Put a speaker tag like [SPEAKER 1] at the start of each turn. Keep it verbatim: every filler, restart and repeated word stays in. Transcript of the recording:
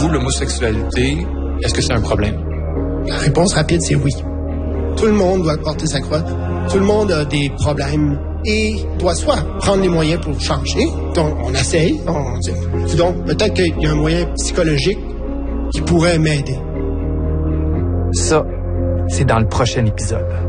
[SPEAKER 1] vous, l'homosexualité, est-ce que c'est un problème?
[SPEAKER 2] La réponse rapide, c'est oui. Tout le monde doit porter sa croix. Tout le monde a des problèmes et doit soit prendre les moyens pour changer. Donc, on essaye. On dit, donc, peut-être qu'il y a un moyen psychologique qui pourrait m'aider.
[SPEAKER 3] Ça, c'est dans le prochain épisode.